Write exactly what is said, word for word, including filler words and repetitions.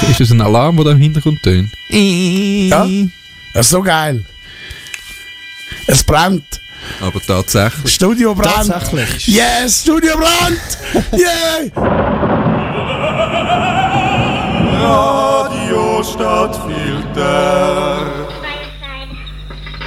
Ist das ein Alarm, der da im Hintergrund tönt? Ja, das ist so geil. Es brennt. Aber tatsächlich. Studio brennt. Tatsächlich. Yes, Studio brennt. Yeah. Radio Stadtfilter.